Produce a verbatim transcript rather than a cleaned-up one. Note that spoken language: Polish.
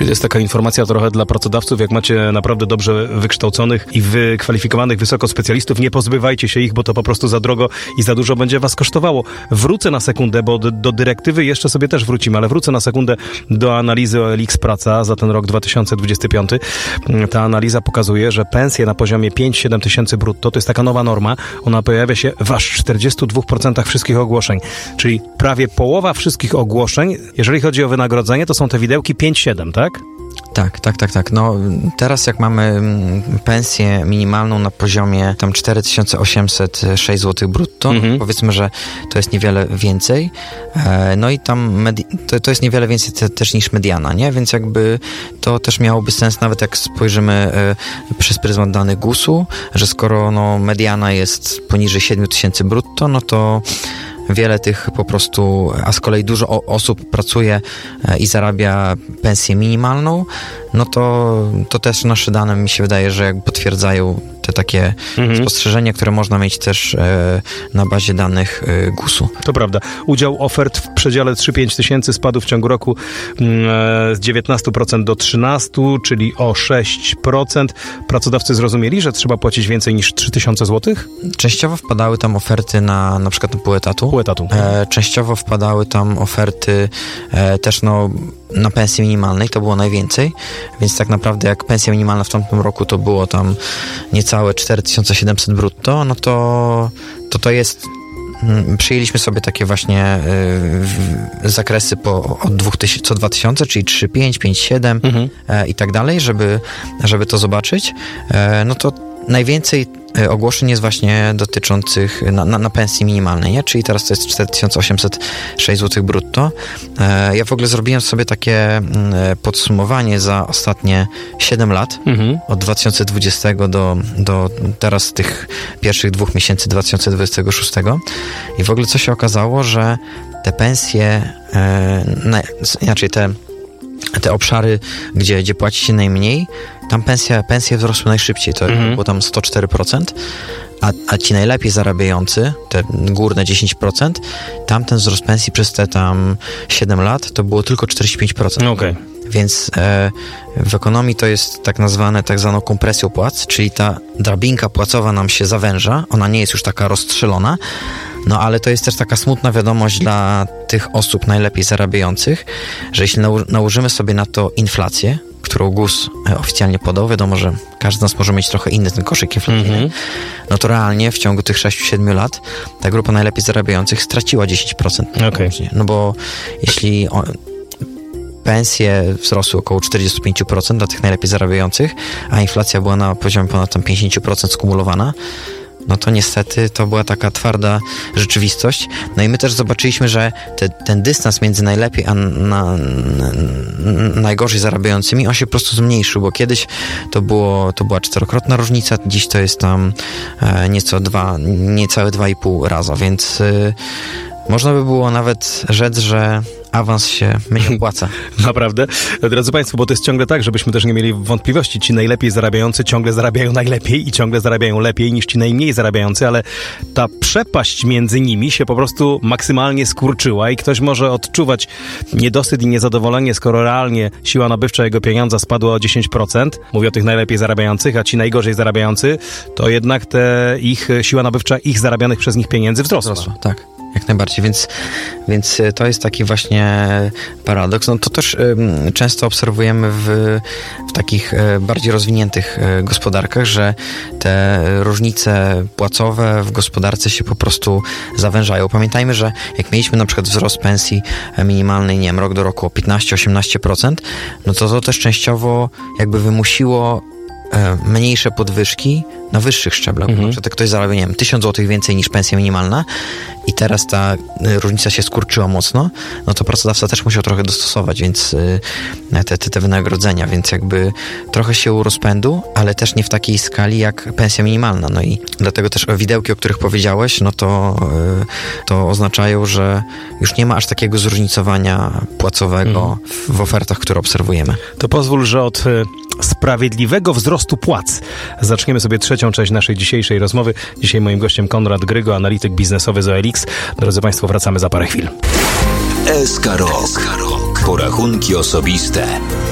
Czyli to jest taka informacja trochę dla pracodawców, jak macie naprawdę dobrze wykształconych i wykwalifikowanych wysoko specjalistów, nie pozbywajcie się ich, bo to po prostu za drogo i za dużo będzie was kosztowało. Wrócę na sekundę, bo do, do dyrektywy jeszcze sobie też wrócimy, ale wrócę na sekundę do analizy O L X Praca za ten rok dwa tysiące dwudziesty piąty. Ta analiza pokazuje, że pensje na poziomie pięć siedem tysięcy brutto, to jest taka nowa norma, ona pojawia się w aż czterdzieści dwa procent wszystkich ogłoszeń, czyli prawie połowa wszystkich ogłoszeń, jeżeli chodzi o wynagrodzenie, to są te widełki pięć siedem, tak? Tak, tak, tak, tak. No teraz jak mamy pensję minimalną na poziomie tam cztery tysiące osiemset sześć złotych brutto, mhm. powiedzmy, że to jest niewiele więcej. No i tam medi- to, to jest niewiele więcej te, też niż mediana, nie? Więc jakby to też miałoby sens, nawet jak spojrzymy e, przez pryzmat danych gusu, że skoro no, mediana jest poniżej siedem tysięcy brutto, no to wiele tych po prostu, a z kolei dużo o, osób pracuje i zarabia pensję minimalną, no to, to też nasze dane mi się wydaje, że jakby potwierdzają te takie mhm. spostrzeżenia, które można mieć też e, na bazie danych e, gusu. To prawda. Udział ofert w przedziale trzy pięć tysięcy spadł w ciągu roku e, z dziewiętnaście procent do trzynaście procent, czyli o sześć procent. Pracodawcy zrozumieli, że trzeba płacić więcej niż trzy tysiące złotych? Częściowo wpadały tam oferty na na przykład na pół etatu. Pół etatu. E, częściowo wpadały tam oferty e, też no na pensji minimalnej, to było najwięcej, więc tak naprawdę jak pensja minimalna w tamtym roku to było tam niecałe cztery tysiące siedemset brutto, no to to, to jest przyjęliśmy sobie takie właśnie y, zakresy po od dwóch tysięcy, co dwa tysiące, czyli trzy pięć, pięć siedem mhm. e, i tak dalej, żeby, żeby to zobaczyć. E, no to najwięcej ogłoszeń jest właśnie dotyczących na, na, na pensji minimalnej, nie? Czyli teraz to jest cztery tysiące osiemset sześć złotych brutto. E, ja w ogóle zrobiłem sobie takie e, podsumowanie za ostatnie siedem lat, mhm. od dwa tysiące dwudziestego do, do teraz tych pierwszych dwóch miesięcy dwa tysiące dwudziestego szóstego i w ogóle co się okazało, że te pensje, e, na, inaczej te te obszary, gdzie, gdzie płaci się najmniej, tam pensja, pensje wzrosły najszybciej, to mhm. było tam sto cztery procent, a, a ci najlepiej zarabiający, te górne dziesięć procent, tam ten wzrost pensji przez te tam siedem lat to było tylko czterdzieści pięć procent. Okay. Więc e, w ekonomii to jest tak nazwane tak zwaną kompresją płac, czyli ta drabinka płacowa nam się zawęża, ona nie jest już taka rozstrzelona, no ale to jest też taka smutna wiadomość dla tych osób najlepiej zarabiających, że jeśli nał- nałożymy sobie na to inflację, którą G U S oficjalnie podał, wiadomo, że każdy z nas może mieć trochę inny ten koszyk inflacyjny, mm-hmm. no to realnie w ciągu tych sześć siedem lat ta grupa najlepiej zarabiających straciła dziesięć procent. Okay. No bo jeśli o, pensje wzrosły około czterdzieści pięć procent dla tych najlepiej zarabiających, a inflacja była na poziomie ponad tam pięćdziesiąt procent skumulowana, no to niestety to była taka twarda rzeczywistość. No i my też zobaczyliśmy, że te, ten dystans między najlepiej a na, na, na najgorzej zarabiającymi, on się po prostu zmniejszył, bo kiedyś to było, to była czterokrotna różnica, dziś to jest tam e, nieco dwa, niecałe dwa i pół raza, więc e, można by było nawet rzec, że awans się mniej opłaca. Naprawdę. Drodzy Państwo, bo to jest ciągle tak, żebyśmy też nie mieli wątpliwości. Ci najlepiej zarabiający ciągle zarabiają najlepiej i ciągle zarabiają lepiej niż ci najmniej zarabiający, ale ta przepaść między nimi się po prostu maksymalnie skurczyła i ktoś może odczuwać niedosyt i niezadowolenie, skoro realnie siła nabywcza jego pieniądza spadła o dziesięć procent. Mówię o tych najlepiej zarabiających, a ci najgorzej zarabiający, to jednak te ich siła nabywcza ich zarabianych przez nich pieniędzy wzrosła. wzrosła tak. Jak najbardziej, więc, więc to jest taki właśnie paradoks. No to też y, często obserwujemy w, w takich y, bardziej rozwiniętych y, gospodarkach, że te różnice płacowe w gospodarce się po prostu zawężają. Pamiętajmy, że jak mieliśmy na przykład wzrost pensji minimalnej, nie wiem, rok do roku o piętnaście osiemnaście procent, no to to też częściowo jakby wymusiło mniejsze podwyżki na wyższych szczeblach. Mhm. Na przykład ktoś zarabia, nie wiem, tysiąc złotych więcej niż pensja minimalna i teraz ta różnica się skurczyła mocno, no to pracodawca też musiał trochę dostosować, więc te, te, te wynagrodzenia, więc jakby trochę się rozpędu, ale też nie w takiej skali jak pensja minimalna. No i dlatego też widełki, o których powiedziałeś, no to, to oznaczają, że już nie ma aż takiego zróżnicowania płacowego mhm. w, w ofertach, które obserwujemy. To pozwól, że od sprawiedliwego wzrostu płac zaczniemy sobie trzecią część naszej dzisiejszej rozmowy. Dzisiaj moim gościem Konrad Grygo, analityk biznesowy z O L X. Drodzy Państwo, wracamy za parę chwil. S K Rok. Porachunki osobiste.